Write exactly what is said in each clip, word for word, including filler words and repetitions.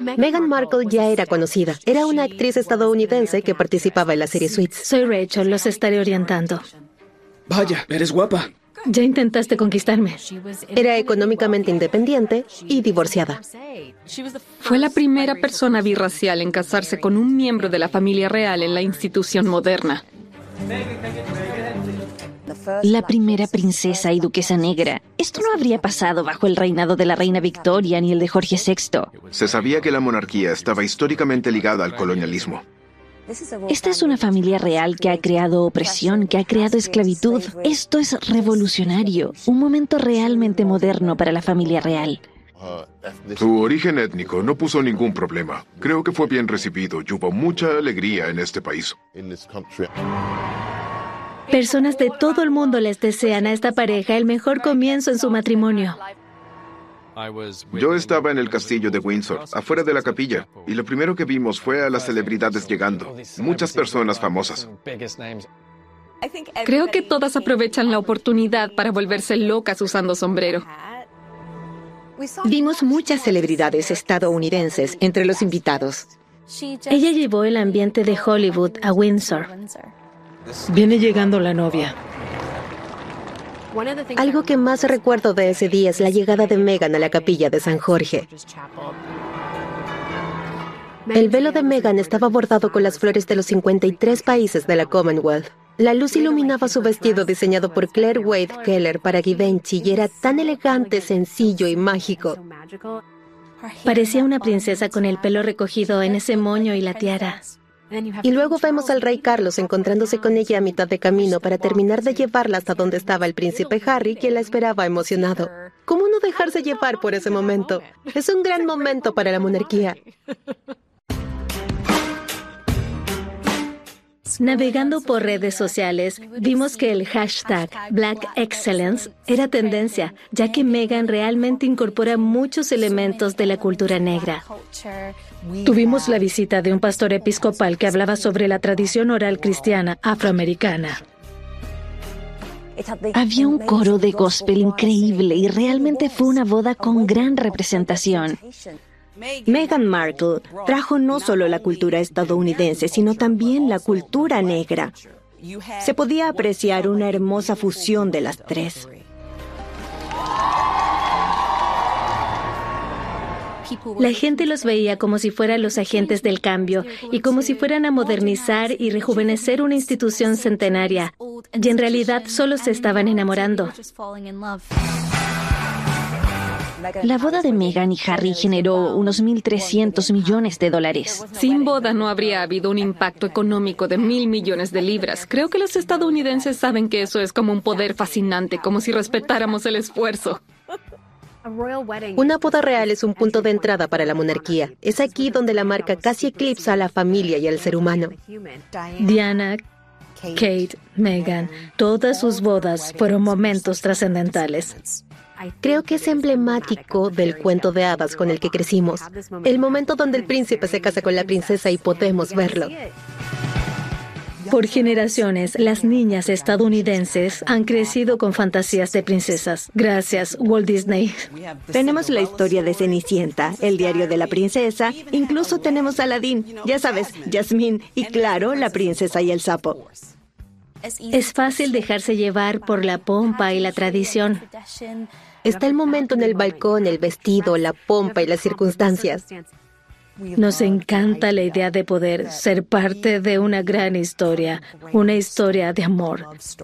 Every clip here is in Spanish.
Meghan Markle ya era conocida. Era una actriz estadounidense que participaba en la serie Suits. Soy Rachel, los estaré orientando. Vaya, eres guapa. Ya intentaste conquistarme. Era económicamente independiente y divorciada. Fue la primera persona birracial en casarse con un miembro de la familia real en la institución moderna. La primera princesa y duquesa negra. Esto no habría pasado bajo el reinado de la reina Victoria ni el de Jorge sexto. Se sabía que la monarquía estaba históricamente ligada al colonialismo. Esta es una familia real que ha creado opresión, que ha creado esclavitud. Esto es revolucionario, un momento realmente moderno para la familia real. Su origen étnico no puso ningún problema. Creo que fue bien recibido y hubo mucha alegría en este país. Personas de todo el mundo les desean a esta pareja el mejor comienzo en su matrimonio. Yo estaba en el castillo de Windsor, afuera de la capilla, y lo primero que vimos fue a las celebridades llegando. Muchas personas famosas. Creo que todas aprovechan la oportunidad para volverse locas usando sombrero. Vimos muchas celebridades estadounidenses entre los invitados. Ella llevó el ambiente de Hollywood a Windsor. Viene llegando la novia. Algo que más recuerdo de ese día es la llegada de Meghan a la capilla de San Jorge. El velo de Meghan estaba bordado con las flores de los cincuenta y tres países de la Commonwealth. La luz iluminaba su vestido diseñado por Claire Wade Keller para Givenchy y era tan elegante, sencillo y mágico. Parecía una princesa con el pelo recogido en ese moño y la tiara. Y luego vemos al rey Carlos encontrándose con ella a mitad de camino para terminar de llevarla hasta donde estaba el príncipe Harry, quien la esperaba emocionado. ¿Cómo no dejarse llevar por ese momento? Es un gran momento para la monarquía. Navegando por redes sociales, vimos que el hashtag Black Excellence era tendencia, ya que Meghan realmente incorpora muchos elementos de la cultura negra. Tuvimos la visita de un pastor episcopal que hablaba sobre la tradición oral cristiana afroamericana. Había un coro de gospel increíble y realmente fue una boda con gran representación. Meghan Markle trajo no solo la cultura estadounidense, sino también la cultura negra. Se podía apreciar una hermosa fusión de las tres. La gente los veía como si fueran los agentes del cambio y como si fueran a modernizar y rejuvenecer una institución centenaria. Y en realidad solo se estaban enamorando. La boda de Meghan y Harry generó unos mil trescientos millones de dólares. Sin boda no habría habido un impacto económico de mil millones de libras. Creo que los estadounidenses saben que eso es como un poder fascinante, como si respetáramos el esfuerzo. Una boda real es un punto de entrada para la monarquía. Es aquí donde la marca casi eclipsa a la familia y al ser humano. Diana, Kate, Meghan, todas sus bodas fueron momentos trascendentales. Creo que es emblemático del cuento de hadas con el que crecimos. El momento donde el príncipe se casa con la princesa y podemos verlo. Por generaciones, las niñas estadounidenses han crecido con fantasías de princesas. Gracias, Walt Disney. Tenemos la historia de Cenicienta, el diario de la princesa, incluso tenemos Aladín, ya sabes, Jasmine y claro, la princesa y el sapo. Es fácil dejarse llevar por la pompa y la tradición. Está el momento en el balcón, el vestido, la pompa y las circunstancias. Nos encanta la idea de poder ser parte de una gran historia, una historia de amor.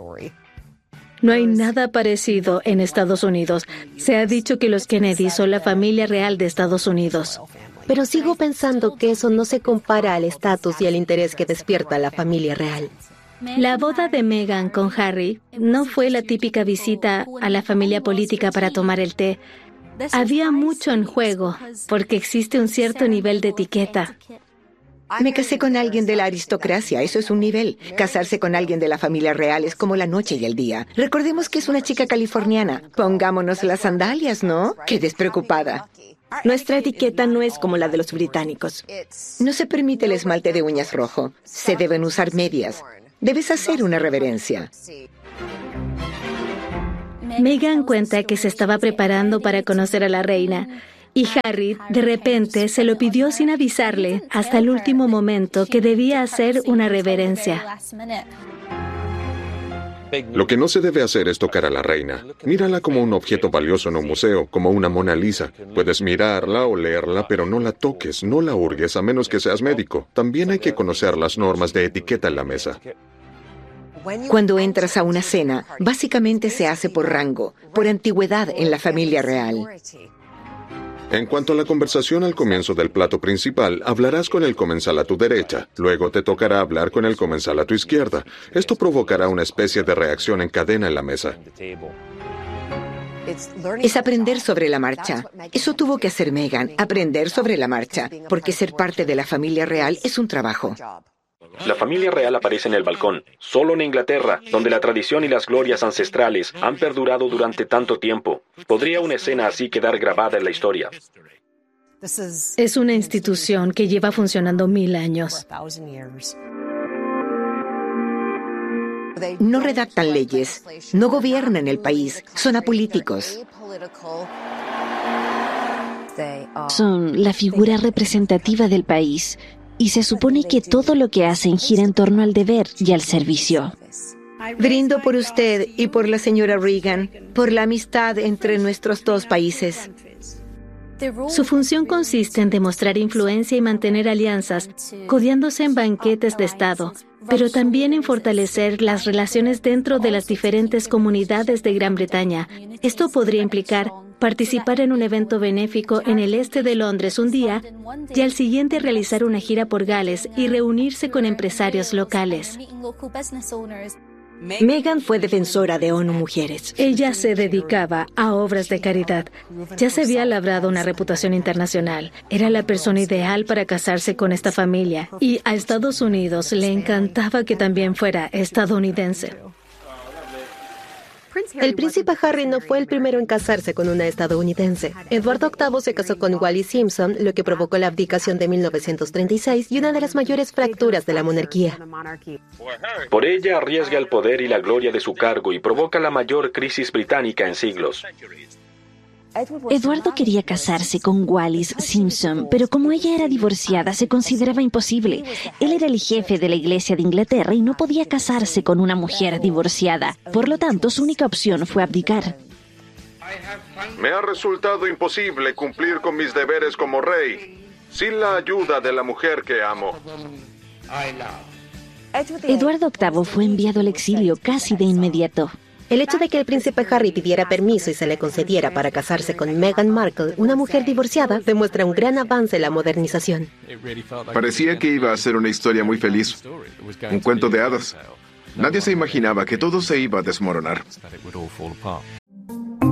No hay nada parecido en Estados Unidos. Se ha dicho que los Kennedy son la familia real de Estados Unidos. Pero sigo pensando que eso no se compara al estatus y al interés que despierta la familia real. La boda de Meghan con Harry no fue la típica visita a la familia política para tomar el té. Había mucho en juego, porque existe un cierto nivel de etiqueta. Me casé con alguien de la aristocracia, eso es un nivel. Casarse con alguien de la familia real es como la noche y el día. Recordemos que es una chica californiana. Pongámonos las sandalias, ¿no? Qué despreocupada. Nuestra etiqueta no es como la de los británicos. No se permite el esmalte de uñas rojo. Se deben usar medias. Debes hacer una reverencia. Meghan cuenta que se estaba preparando para conocer a la reina. Y Harry, de repente, se lo pidió sin avisarle, hasta el último momento, que debía hacer una reverencia. Lo que no se debe hacer es tocar a la reina. Mírala como un objeto valioso en un museo, como una Mona Lisa. Puedes mirarla o leerla, pero no la toques, no la hurgues a menos que seas médico. También hay que conocer las normas de etiqueta en la mesa. Cuando entras a una cena, básicamente se hace por rango, por antigüedad en la familia real. En cuanto a la conversación al comienzo del plato principal, hablarás con el comensal a tu derecha. Luego te tocará hablar con el comensal a tu izquierda. Esto provocará una especie de reacción en cadena en la mesa. Es aprender sobre la marcha. Eso tuvo que hacer Meghan, aprender sobre la marcha, porque ser parte de la familia real es un trabajo. La familia real aparece en el balcón, solo en Inglaterra, donde la tradición y las glorias ancestrales han perdurado durante tanto tiempo. ¿Podría una escena así quedar grabada en la historia? Es una institución que lleva funcionando mil años. No redactan leyes, no gobiernan el país, son apolíticos. Son la figura representativa del país. Y se supone que todo lo que hacen gira en torno al deber y al servicio. Brindo por usted y por la señora Reagan, por la amistad entre nuestros dos países. Su función consiste en demostrar influencia y mantener alianzas, codeándose en banquetes de Estado, pero también en fortalecer las relaciones dentro de las diferentes comunidades de Gran Bretaña. Esto podría implicar participar en un evento benéfico en el este de Londres un día y al siguiente realizar una gira por Gales y reunirse con empresarios locales. Meghan fue defensora de ONU Mujeres. Ella se dedicaba a obras de caridad. Ya se había labrado una reputación internacional. Era la persona ideal para casarse con esta familia. Y a Estados Unidos le encantaba que también fuera estadounidense. El príncipe Harry no fue el primero en casarse con una estadounidense. Eduardo octavo se casó con Wallis Simpson, lo que provocó la abdicación de mil novecientos treinta y seis y una de las mayores fracturas de la monarquía. Por ella arriesga el poder y la gloria de su cargo y provoca la mayor crisis británica en siglos. Eduardo quería casarse con Wallis Simpson, pero como ella era divorciada, se consideraba imposible. Él era el jefe de la Iglesia de Inglaterra y no podía casarse con una mujer divorciada. Por lo tanto, su única opción fue abdicar. Me ha resultado imposible cumplir con mis deberes como rey, sin la ayuda de la mujer que amo. Eduardo octavo fue enviado al exilio casi de inmediato. El hecho de que el príncipe Harry pidiera permiso y se le concediera para casarse con Meghan Markle, una mujer divorciada, demuestra un gran avance en la modernización. Parecía que iba a ser una historia muy feliz, un cuento de hadas. Nadie se imaginaba que todo se iba a desmoronar.